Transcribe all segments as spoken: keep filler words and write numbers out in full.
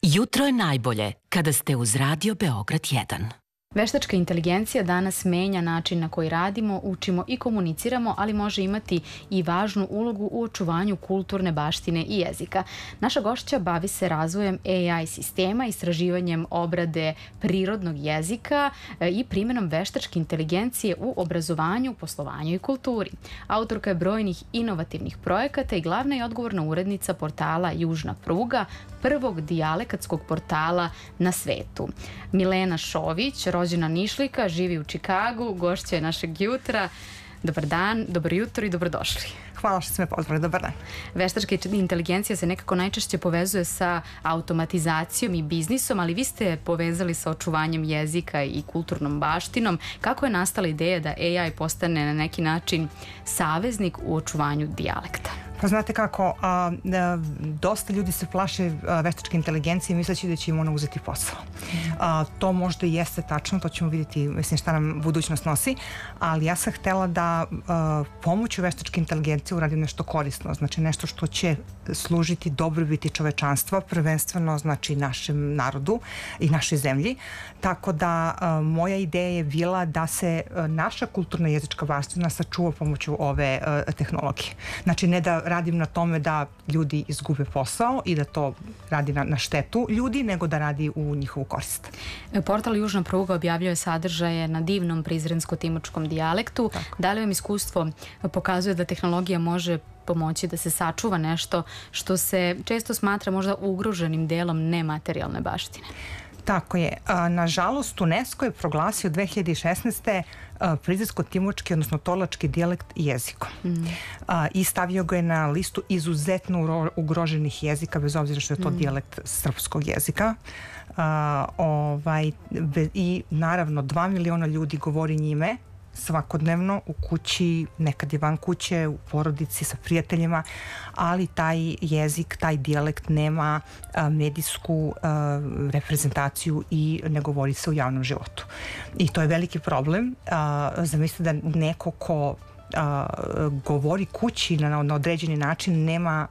Jutro je najbolje kada ste uz Radio Beograd jedan. Veštačka inteligencija danas menja način na koji radimo, učimo i komuniciramo, ali može imati i važnu ulogu u očuvanju kulturne baštine i jezika. Naša gošća bavi se razvojem A I sistema, istraživanjem obrade prirodnog jezika i primjenom veštačke inteligencije u obrazovanju, poslovanju i kulturi. Autorka je brojnih inovativnih projekata i glavna je odgovorna urednica portala Južna pruga, prvog dijalekatskog portala na svetu. Milena Šović, rođena Nišlika, živi u Čikagu, gošća je našeg jutra. Dobar dan, dobro jutro i dobrodošli. Hvala što ste me pozvali, dobar dan. Veštačka inteligencija se nekako najčešće povezuje sa automatizacijom i biznisom, ali vi ste povezali sa očuvanjem jezika i kulturnom baštinom. Kako je nastala ideja da A I postane na neki način saveznik u očuvanju dijalekta? Pa znate kako, a, a, dosta ljudi se plaše a, veštačke inteligencije misleći da će im ona uzeti posao. A, to možda i jeste tačno, to ćemo vidjeti, mislim, šta nam budućnost nosi, ali ja sam htela da a, pomoću veštačke inteligencije uradim nešto korisno, znači nešto što će služiti dobrobiti čovečanstva, prvenstveno znači našem narodu i našoj zemlji. Tako da a, moja ideja je bila da se a, naša kulturna jezička baština sačuva pomoću ove a, tehnologije. Znači ne da radim na tome da ljudi izgube posao i da to radi na, na štetu ljudi, nego da radi u njihovu korist. Portal Južna pruga objavljuje sadržaje na divnom prizrensko-timočkom dijalektu. Tako. Da li vam iskustvo pokazuje da tehnologija može pomoći da se sačuva nešto što se često smatra možda ugroženim delom nematerijalne baštine? Tako je. Nažalost, UNESCO je proglasio dve hiljade šesnaeste. prizrensko-timočki, odnosno torlački dijalekt jezikom. Mm. I stavio ga je na listu izuzetno ugroženih jezika, bez obzira što je to mm. dijalekt srpskog jezika. A, ovaj, be, I naravno dva miliona ljudi govori njime svakodnevno u kući, nekad je van kuće, u porodici, sa prijateljima, ali taj jezik, taj dijalekt nema a, medijsku a, reprezentaciju i ne govori se u javnom životu. I to je veliki problem. A, zamislite da neko ko a, govori kući na, na određeni način nema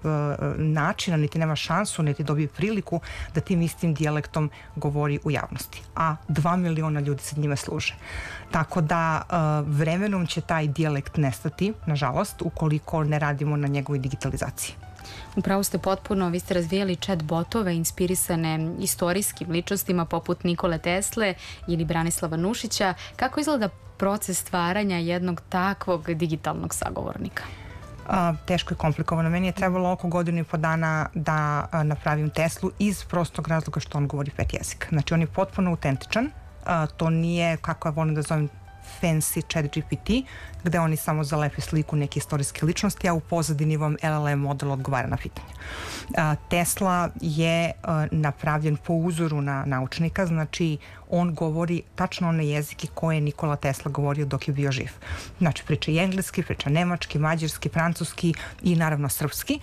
načina, niti nema šansu, niti dobije priliku da tim istim dijalektom govori u javnosti. A dva miliona ljudi se njime služe. Tako da vremenom će taj dijalekt nestati, nažalost, ukoliko ne radimo na njegovoj digitalizaciji. Upravo ste potpuno, vi ste razvijali chat botove inspirisane istorijskim ličnostima poput Nikole Tesle ili Branislava Nušića. Kako izgleda proces stvaranja jednog takvog digitalnog sagovornika? A, teško i komplikovano. Meni je trebalo oko godinu i po dana da a, napravim Teslu iz prostog razloga što on govori pet jezika. Znači on je potpuno autentičan. A, to nije, kako ja volim da zovem, fancy chat G P T, gde oni samo zalepe sliku neke istorijske ličnosti, a u pozadini vam L L M model odgovara na pitanje. A, Tesla je a, napravljen po uzoru na naučnika, znači on govori tačno one jezike koje je Nikola Tesla govorio dok je bio živ. Znači priča i engleski, priča nemački, mađarski, francuski i naravno srpski,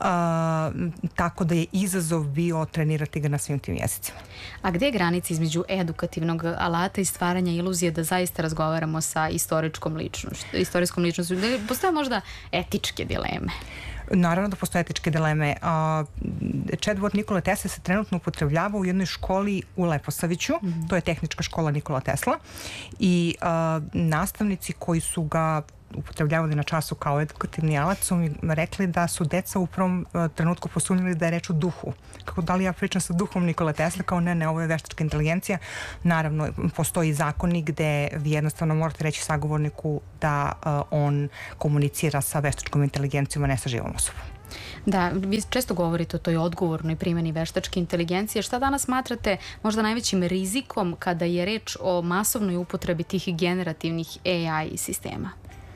a, tako da je izazov bio trenirati ga na svim tim jezicima. A gde je granica između edukativnog alata i stvaranja iluzije da zaista razgovaramo sa istoričkom ličnošću, istorijskom ličnošću? Da postoje možda etičke dileme? Naravno da postoje etičke dileme. Chatbot Nikole Tesla se trenutno upotrebljava u jednoj školi u Leposaviću, mm-hmm. to je tehnička škola Nikola Tesla, i a, nastavnici koji su ga upotrebljavali na času kao edukativni alat su mi rekli da su deca u prvom uh, trenutku posumnjali da je reč o duhu. Kako da li ja pričam sa duhom Nikole Tesla? Kao ne, ne, ovo je veštačka inteligencija. Naravno, postoji zakoni gde vi jednostavno morate reći sagovorniku da uh, on komunicira sa veštačkom inteligencijom, a ne sa živom osobom. Da, vi često govorite o toj odgovornoj primjeni veštačke inteligencije. Šta danas smatrate možda najvećim rizikom kada je reč o masovnoj upotrebi tih generativnih A I sistema?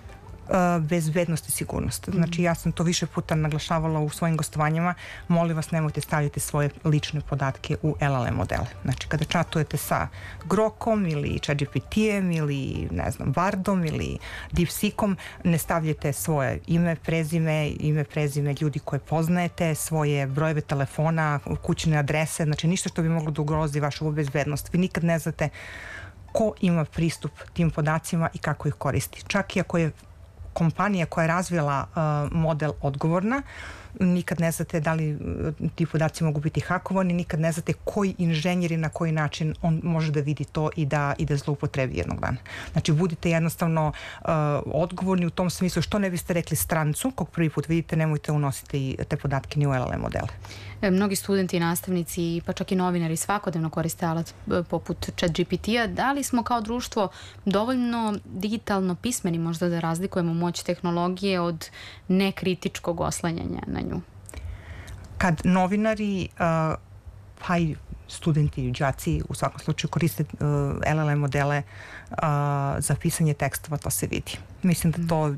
Bezbednost i sigurnost. Znači ja sam to više puta naglašavala u svojim gostovanjima. Molim vas, nemojte stavljati svoje lične podatke u L L M modele. Znači kada čatujete sa Grokom ili ChatGPT-em ili ne znam Bardom ili DeepSeekom, ne stavljate svoje ime, prezime, ime, prezime ljudi koje poznajete, svoje brojeve telefona, kućne adrese, znači ništa što bi moglo da ugrozi vašu bezbednost. Vi nikad ne znate ko ima pristup tim podacima i kako ih koristi. Čak i ako je kompanija koja je razvila uh, model odgovorna, nikad ne znate da li ti podaci mogu biti hakovani, nikad ne znate koji inženjer i na koji način on može da vidi to i da, i da zloupotrebi jednog dana. Znači, budite jednostavno uh, odgovorni u tom smislu. Što ne biste rekli strancu, kog prvi put vidite, nemojte unositi te podatke ni u L L M modele. E, mnogi studenti i nastavnici, pa čak i novinari svakodnevno koriste alat poput Chat G P T-a. Da li smo kao društvo dovoljno digitalno pismeni možda da razlikujemo moć tehnologije od nekritičkog oslanjanja na nju? Kad novinari, uh, pa i studenti i đaci u svakom slučaju koriste uh, L L M modele uh, za pisanje tekstova, to se vidi. Mislim da to uh,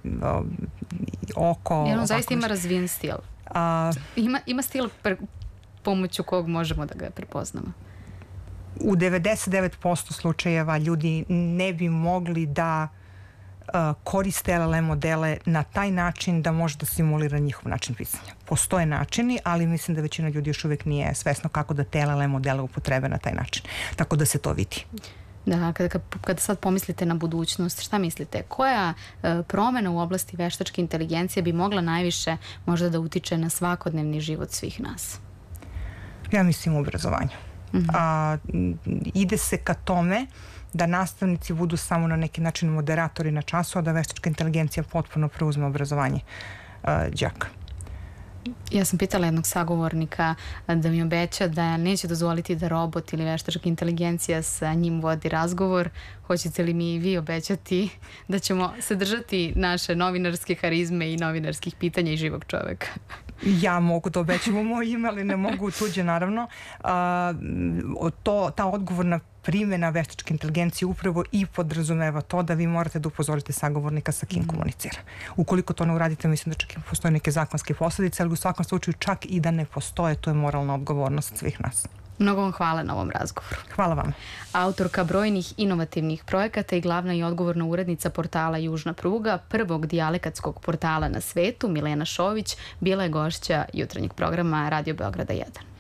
oko... Jer on zaista ima razvijen stil. Uh, ima, ima stil pre, pomoću kog možemo da ga prepoznamo. U devedeset devet posto slučajeva ljudi ne bi mogli da uh, koriste L L M modele na taj način da može da simulira njihov način pisanja. Postoje načini, ali mislim da većina ljudi još uvijek nije svesno kako da te L L M modele upotrebe na taj način. Tako da se to vidi. Da, kada, kada sad pomislite na budućnost, šta mislite? Koja e, promjena u oblasti veštačke inteligencije bi mogla najviše možda da utiče na svakodnevni život svih nas? Ja mislim u obrazovanju. Mm-hmm. A, ide se ka tome da nastavnici budu samo na neki način moderatori na času, a da veštačka inteligencija potpuno preuzme obrazovanje đaka. Ja sam pitala jednog sagovornika da mi obeća da neće dozvoliti da robot ili veštačka inteligencija sa njim vodi razgovor. Hoćete li mi i vi obećati da ćemo se držati naše novinarske harizme i novinarskih pitanja i živog čoveka? Ja mogu da obećam u moje ime, ali ne mogu tuđe, naravno. A, to, ta odgovorna primjena veštačke inteligencije upravo i podrazumeva to da vi morate da upozorite sagovornika sa kim mm. komunicira. Ukoliko to ne uradite, mislim da čak i postoje neke zakonske posljedice, ali u svakom slučaju čak i da ne postoje, to je moralna odgovornost svih nas. Mnogo vam hvala na ovom razgovoru. Hvala vam. Autorka brojnih inovativnih projekata i glavna i odgovorna urednica portala Južna pruga, prvog dijalekatskog portala na svetu, Milena Šović, bila je gošća jutarnjeg programa Radio Beograda jedan.